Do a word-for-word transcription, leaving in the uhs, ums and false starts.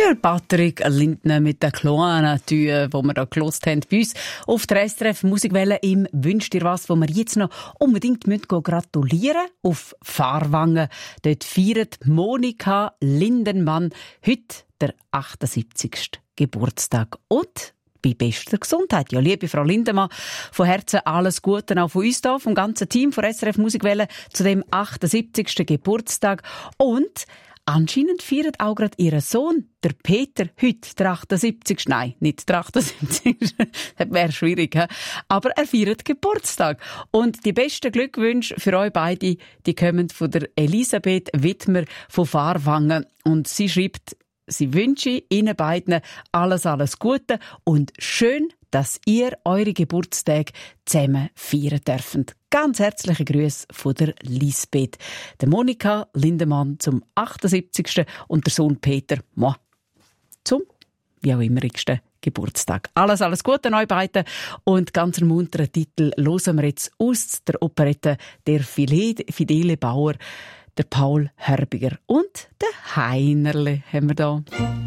Der Patrick Lindner mit der Cloana-Tür, die wir da gelost haben bei uns auf der S R F Musikwelle im «Wünsch dir was», wo wir jetzt noch unbedingt gratulieren müssen. Auf Fahrwangen. Dort feiert Monika Lindenmann heute der achtundsiebzigsten Geburtstag. Und bei bester Gesundheit. Ja, liebe Frau Lindemann, von Herzen alles Gute auch von uns hier, vom ganzen Team von S R F Musikwelle zu dem achtundsiebzigsten Geburtstag. Und anscheinend feiert auch gerade ihr Sohn, der Peter, heute der achtundsiebzigste Nein, nicht der achtundsiebzigste Das wäre schwierig, he? Aber er feiert Geburtstag. Und die besten Glückwünsche für euch beide, die kommen von der Elisabeth Wittmer von Fahrwangen. Und sie schreibt, sie wünsche Ihnen beiden alles, alles Gute und schön, dass ihr eure Geburtstage zusammen feiern dürft. Ganz herzliche Grüße von der Lisbeth. Der Monika Lindemann zum achtundsiebzigsten und der Sohn Peter moi, zum wie auch immerigsten Geburtstag. Alles, alles Gute an euch beiden. Und ganz einen munteren Titel hören wir jetzt aus der Operette «Der Fidele Bauer», der Paul Hörbiger und der Heinerle haben wir da.